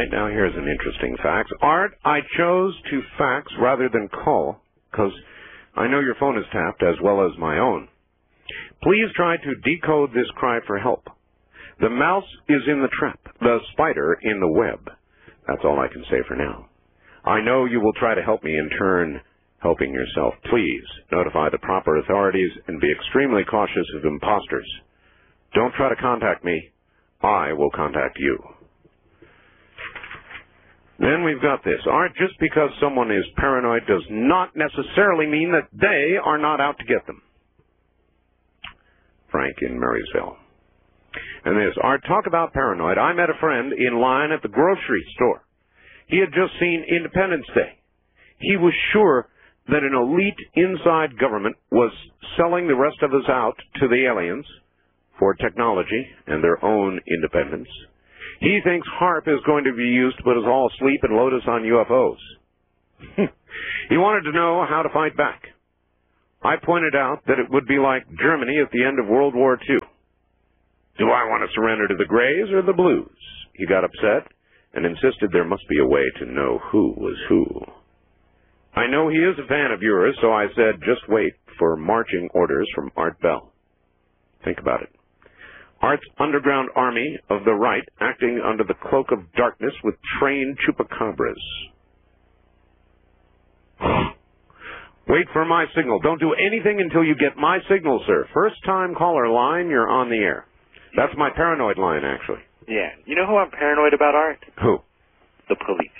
right, now here's an interesting fact. Art, I chose to fax rather than call because I know your phone is tapped as well as my own. Please try to decode this cry for help. The mouse is in the trap, the spider in the web. That's all I can say for now. I know you will try to help me in turn helping yourself. Please notify the proper authorities and be extremely cautious of imposters. Don't try to contact me. I will contact you. Then we've got this. Art, just because someone is paranoid does not necessarily mean that they are not out to get them. Frank in Marysville. And this, Art, talk about paranoid. I met a friend in line at the grocery store. He had just seen Independence Day. He was sure that an elite inside government was selling the rest of us out to the aliens for technology and their own independence. He thinks HARP is going to be used to put us all asleep and load us on UFOs. He wanted to know how to fight back. I pointed out that it would be like Germany at the end of World War II. Do I want to surrender to the Greys or the Blues? He got upset and insisted there must be a way to know who was who. I know he is a fan of yours, so I said just wait for marching orders from Art Bell. Think about it. Art's underground army of the right acting under the cloak of darkness with trained chupacabras. Wait for my signal. Don't do anything until you get my signal, sir. First-time caller line, you're on the air. That's my paranoid line, actually. Yeah. You know who I'm paranoid about, Art? Who? The police.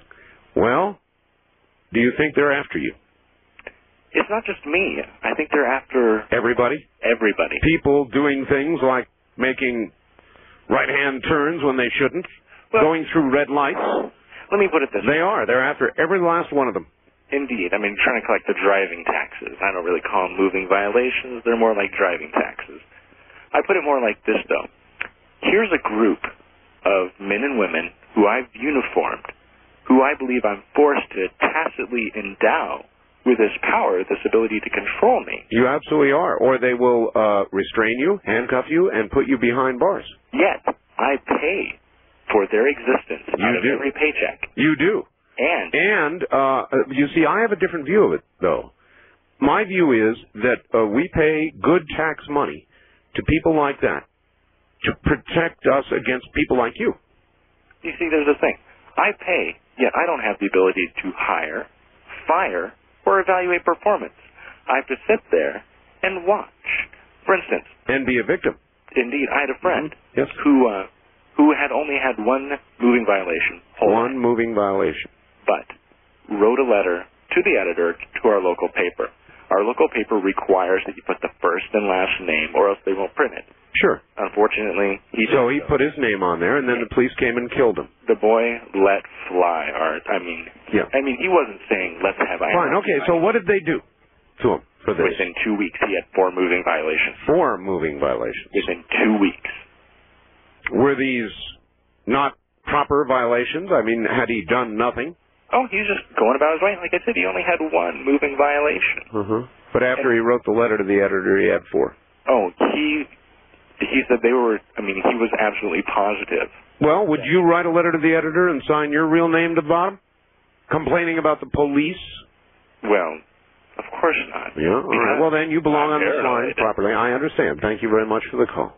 Well, do you think they're after you? It's not just me. I think they're after... Everybody? Everybody. People doing things like making right-hand turns when they shouldn't, going through red lights. Let me put it this way. They are. They're after every last one of them. Indeed. I mean, trying to collect the driving taxes. I don't really call them moving violations. They're more like driving taxes. I put it more like this, though. Here's a group of men and women who I've uniformed, who I believe I'm forced to tacitly endow with this power, this ability to control me. You absolutely are. Or they will restrain you, handcuff you, and put you behind bars. Yet, I pay for their existence out of every paycheck. You do. And you see, I have a different view of it, though. My view is that we pay good tax money to people like that to protect us against people like you. You see, there's a thing. I pay, yet I don't have the ability to hire, fire, or evaluate performance. I have to sit there and watch. For instance... And be a victim. Indeed. I had a friend yes. who had only had one moving violation. One moving violation. But wrote a letter to the editor to our local paper. Our local paper requires that you put the first and last name, or else they won't print it. Sure. Unfortunately, he put his name on there, and then the police came and killed him. The boy let fly, Art. I mean, he wasn't saying, let's have... Fine, okay, so what did they do to him for this? Within 2 weeks, he had 4 moving violations. 4 moving violations. Within 2 weeks. Were these not proper violations? I mean, had he done nothing? Oh, he was just going about his way. Like I said, he only had 1 moving violation. But after he wrote the letter to the editor, he had 4. Oh, he said they were, I mean, he was absolutely positive. Well, would you write a letter to the editor and sign your real name to the bottom? Complaining about the police? Well, of course not. Yeah, all right. Well, then you belong on this line properly. I understand. Thank you very much for the call.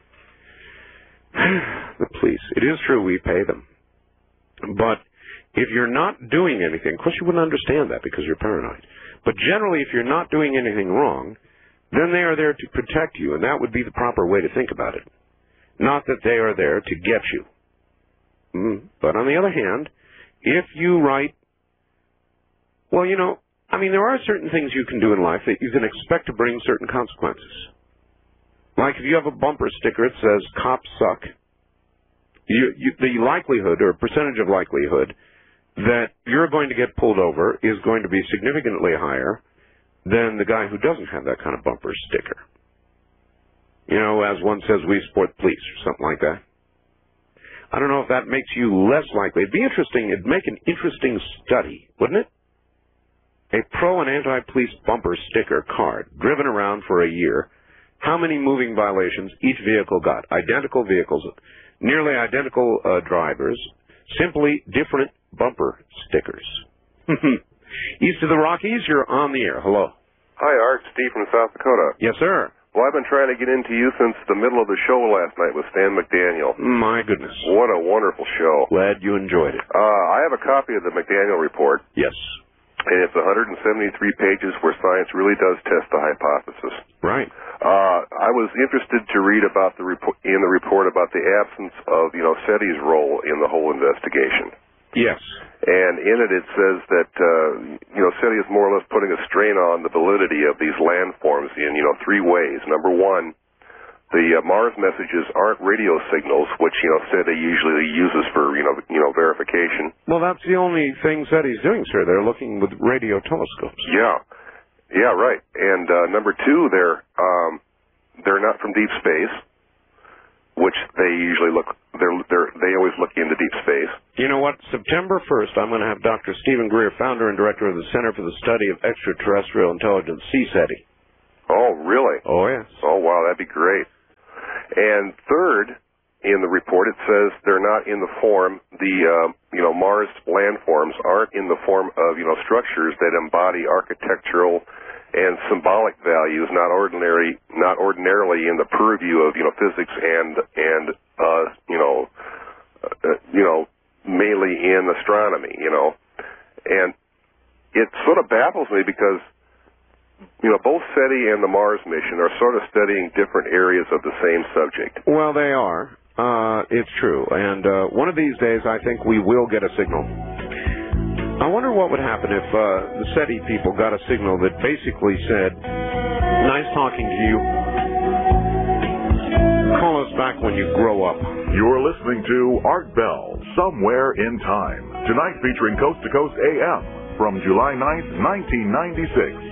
The police. It is true we pay them. But if you're not doing anything, of course you wouldn't understand that because you're paranoid. But generally, if you're not doing anything wrong, then they are there to protect you, and that would be the proper way to think about it. Not that they are there to get you. But on the other hand, if you write, well, you know, I mean, there are certain things you can do in life that you can expect to bring certain consequences. Like if you have a bumper sticker that says, cops suck, the likelihood or percentage of likelihood that you're going to get pulled over is going to be significantly higher than the guy who doesn't have that kind of bumper sticker. You know, as one says, we support the police or something like that. I don't know if that makes you less likely. It'd be interesting. It'd make an interesting study, wouldn't it? A pro and anti-police bumper sticker card driven around for a year. How many moving violations each vehicle got? Identical vehicles, nearly identical drivers, Simply different bumper stickers. East of the Rockies, you're on the air. Hello. Hi, Art. Steve from South Dakota. Yes, sir. Well, I've been trying to get into you since the middle of the show last night with Stan McDaniel. My goodness. What a wonderful show. Glad you enjoyed it. I have a copy of the McDaniel report. Yes. And it's 173 pages where science really does test the hypothesis. Right. I was interested to read about the report about the absence of, SETI's role in the whole investigation. Yes. And in it says that, SETI is more or less putting a strain on the validity of these landforms in, 3 ways. Number one, the Mars messages aren't radio signals, which, SETI usually uses for, verification. Well, that's the only thing SETI's doing, sir. They're looking with radio telescopes. Yeah. Yeah, right. And number two, they're not from deep space, which they usually look. They always look into deep space. You know what? September 1st, I'm going to have Dr. Stephen Greer, founder and director of the Center for the Study of Extraterrestrial Intelligence, see SETI. Oh, really? Oh, yes. Oh, wow, that'd be great. And third, in the report, it says they're not in the form. Mars landforms aren't in the form of structures that embody architectural and symbolic values, not ordinarily in the purview of physics and mainly in astronomy, and it sort of baffles me because both SETI and the Mars mission are sort of studying different areas of the same subject. Well, they are. It's true, and one of these days I think we will get a signal. I wonder what would happen if the SETI people got a signal that basically said, nice talking to you. Call us back when you grow up. You're listening to Art Bell, Somewhere in Time. Tonight featuring Coast to Coast AM from July 9th, 1996.